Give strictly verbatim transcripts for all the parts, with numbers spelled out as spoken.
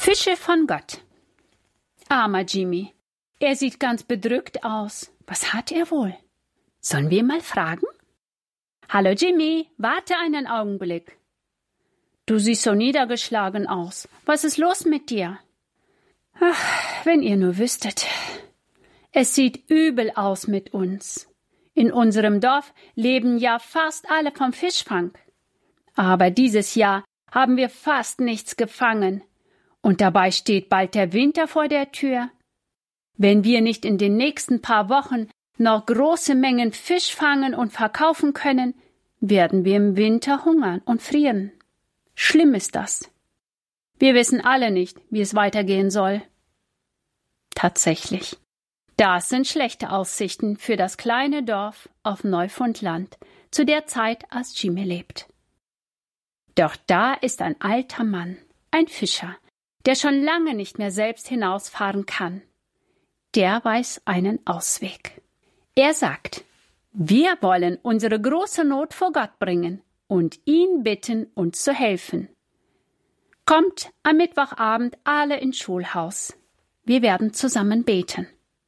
Fische von Gott. Armer Jimmy. Er sieht ganz bedrückt aus. Was hat er wohl? Sollen wir mal fragen? Hallo Jimmy, warte einen Augenblick. Du siehst so niedergeschlagen aus. Was ist los mit dir? Ach, wenn ihr nur wüsstet. Es sieht übel aus mit uns. In unserem Dorf leben ja fast alle vom Fischfang. Aber dieses Jahr haben wir fast nichts gefangen. Und dabei steht bald der Winter vor der Tür. Wenn wir nicht in den nächsten paar Wochen noch große Mengen Fisch fangen und verkaufen können, werden wir im Winter hungern und frieren. Schlimm ist das. Wir wissen alle nicht, wie es weitergehen soll. Tatsächlich. Das sind schlechte Aussichten für das kleine Dorf auf Neufundland, zu der Zeit, als Jimmy lebt. Doch da ist ein alter Mann, ein Fischer, der schon lange nicht mehr selbst hinausfahren kann. Der weiß einen Ausweg. Er sagt, wir wollen unsere große Not vor Gott bringen und ihn bitten, uns zu helfen. Kommt am Mittwochabend alle ins Schulhaus. Wir werden zusammen beten.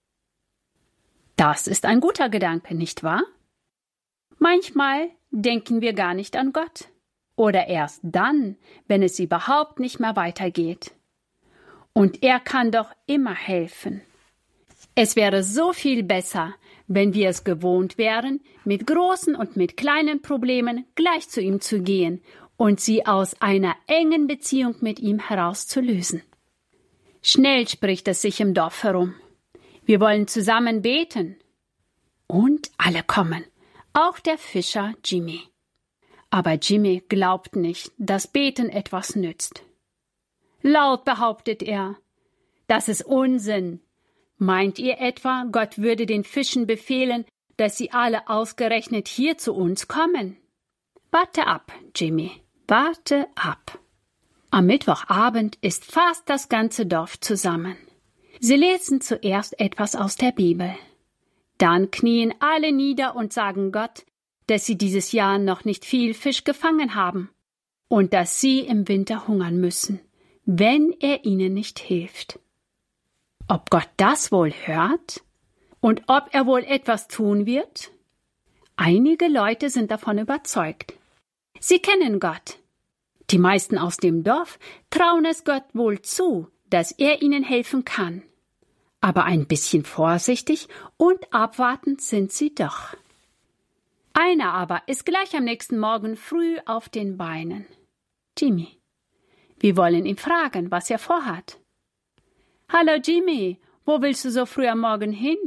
Das ist ein guter Gedanke, nicht wahr? Manchmal denken wir gar nicht an Gott. Oder erst dann, wenn es überhaupt nicht mehr weitergeht. Und er kann doch immer helfen. Es wäre so viel besser, wenn wir es gewohnt wären, mit großen und mit kleinen Problemen gleich zu ihm zu gehen und sie aus einer engen Beziehung mit ihm herauszulösen. Schnell spricht es sich im Dorf herum. Wir wollen zusammen beten. Und alle kommen, auch der Fischer Jimmy. Aber Jimmy glaubt nicht, dass Beten etwas nützt. Laut behauptet er, das ist Unsinn. Meint ihr etwa, Gott würde den Fischen befehlen, dass sie alle ausgerechnet hier zu uns kommen? Warte ab, Jimmy, warte ab. Am Mittwochabend ist fast das ganze Dorf zusammen. Sie lesen zuerst etwas aus der Bibel. Dann knien alle nieder und sagen Gott, dass sie dieses Jahr noch nicht viel Fisch gefangen haben und dass sie im Winter hungern müssen, wenn er ihnen nicht hilft. Ob Gott das wohl hört? Und ob er wohl etwas tun wird? Einige Leute sind davon überzeugt. Sie kennen Gott. Die meisten aus dem Dorf trauen es Gott wohl zu, dass er ihnen helfen kann. Aber ein bisschen vorsichtig und abwartend sind sie doch. Einer aber ist gleich am nächsten Morgen früh auf den Beinen. Jimmy. Wir wollen ihn fragen, was er vorhat. Hallo Jimmy, wo willst du so früh am Morgen hin?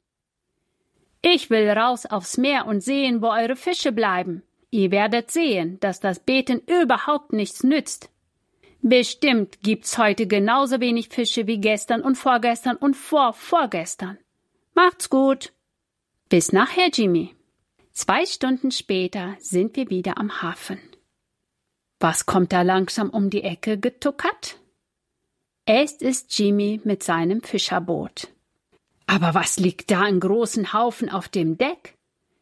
Ich will raus aufs Meer und sehen, wo eure Fische bleiben. Ihr werdet sehen, dass das Beten überhaupt nichts nützt. Bestimmt gibt's heute genauso wenig Fische wie gestern und vorgestern und vorvorgestern. Macht's gut. Bis nachher, Jimmy. Zwei Stunden später sind wir wieder am Hafen. Was kommt da langsam um die Ecke getuckert? Es ist Jimmy mit seinem Fischerboot. Aber was liegt da in großen Haufen auf dem Deck?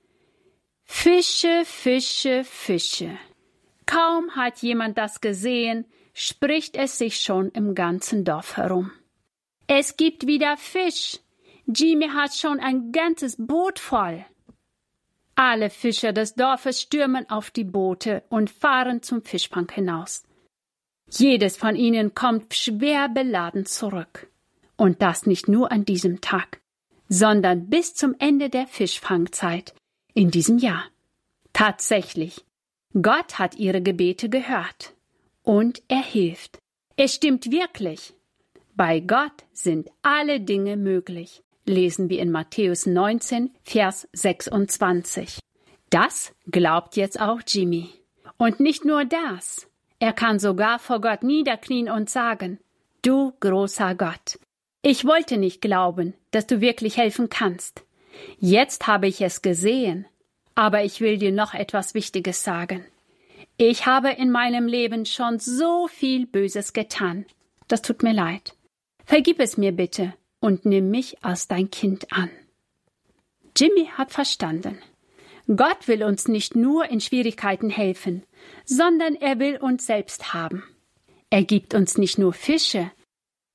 Fische, Fische, Fische. Kaum hat jemand das gesehen, spricht es sich schon im ganzen Dorf herum. Es gibt wieder Fisch. Jimmy hat schon ein ganzes Boot voll. Alle Fischer des Dorfes stürmen auf die Boote und fahren zum Fischfang hinaus. Jedes von ihnen kommt schwer beladen zurück. Und das nicht nur an diesem Tag, sondern bis zum Ende der Fischfangzeit in diesem Jahr. Tatsächlich, Gott hat ihre Gebete gehört. Und er hilft. Es stimmt wirklich. Bei Gott sind alle Dinge möglich, lesen wir in Matthäus neunzehn, Vers sechsundzwanzig. Das glaubt jetzt auch Jimmy. Und nicht nur das. Er kann sogar vor Gott niederknien und sagen, du großer Gott, ich wollte nicht glauben, dass du wirklich helfen kannst. Jetzt habe ich es gesehen. Aber ich will dir noch etwas Wichtiges sagen. Ich habe in meinem Leben schon so viel Böses getan. Das tut mir leid. Vergib es mir bitte und nimm mich als dein Kind an. Jimmy hat verstanden. Gott will uns nicht nur in Schwierigkeiten helfen, sondern er will uns selbst haben. Er gibt uns nicht nur Fische,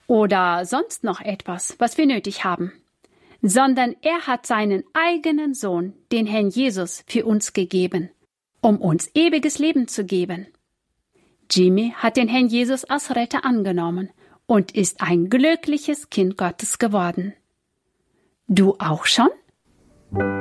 oder sonst noch etwas, was wir nötig haben, sondern er hat seinen eigenen Sohn, den Herrn Jesus, für uns gegeben, um uns ewiges Leben zu geben. Jimmy hat den Herrn Jesus als Retter angenommen und ist ein glückliches Kind Gottes geworden. Du auch schon?